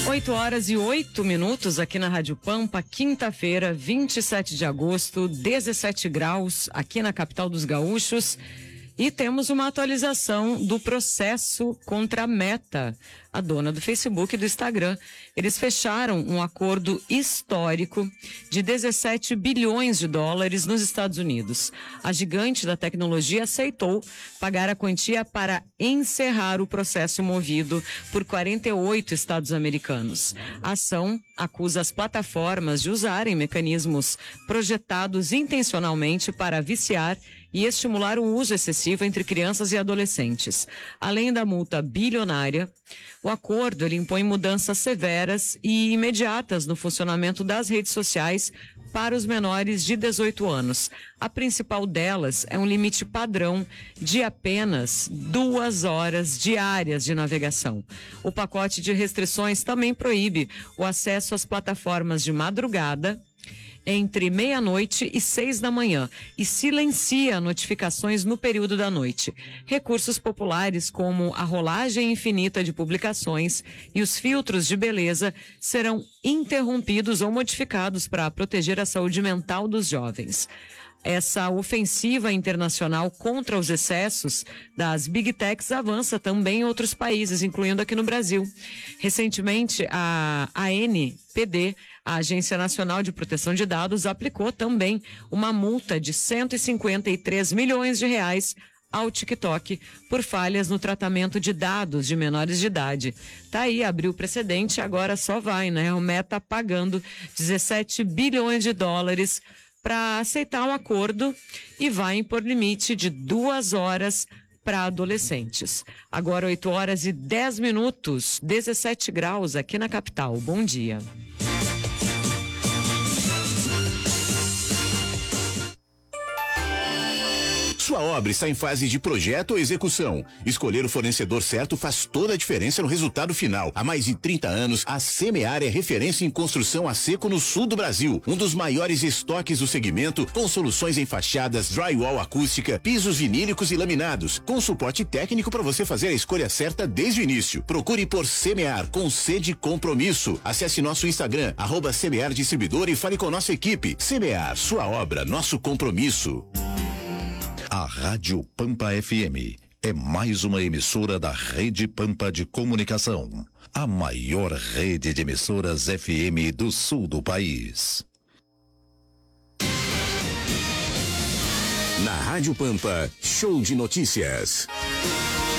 8h08 aqui na Rádio Pampa, quinta-feira, 27 de agosto, 17 graus aqui na capital dos gaúchos. E temos uma atualização do processo contra a Meta, a dona do Facebook e do Instagram. Eles fecharam um acordo histórico de 17 bilhões de dólares nos Estados Unidos. A gigante da tecnologia aceitou pagar a quantia para encerrar o processo movido por 48 estados americanos. A ação acusa as plataformas de usarem mecanismos projetados intencionalmente para viciar e estimular o uso excessivo entre crianças e adolescentes. Além da multa bilionária, o acordo ele impõe mudanças severas e imediatas no funcionamento das redes sociais para os menores de 18 anos. A principal delas é um limite padrão de apenas 2 horas diárias de navegação. O pacote de restrições também proíbe o acesso às plataformas de madrugada, entre meia-noite e 6 da manhã, e silencia notificações no período da noite. Recursos populares como a rolagem infinita de publicações e os filtros de beleza serão interrompidos ou modificados para proteger a saúde mental dos jovens. Essa ofensiva internacional contra os excessos das Big Techs avança também em outros países, incluindo aqui no Brasil. Recentemente, a ANPD, a Agência Nacional de Proteção de Dados, aplicou também uma multa de 153 milhões de reais ao TikTok por falhas no tratamento de dados de menores de idade. Tá aí, abriu o precedente, agora só vai, né? O Meta pagando 17 bilhões de dólares para aceitar um acordo e vai impor limite de 2 horas para adolescentes. Agora 8h10, 17 graus aqui na capital. Bom dia. Sua obra está em fase de projeto ou execução. Escolher o fornecedor certo faz toda a diferença no resultado final. Há mais de 30 anos, a Semear é referência em construção a seco no sul do Brasil. Um dos maiores estoques do segmento, com soluções em fachadas, drywall acústica, pisos vinílicos e laminados, com suporte técnico para você fazer a escolha certa desde o início. Procure por Semear, com C de compromisso. Acesse nosso Instagram, @Semear Distribuidor, e fale com nossa equipe. Semear, sua obra, nosso compromisso. A Rádio Pampa FM é mais uma emissora da Rede Pampa de Comunicação, a maior rede de emissoras FM do sul do país. Na Rádio Pampa, show de notícias.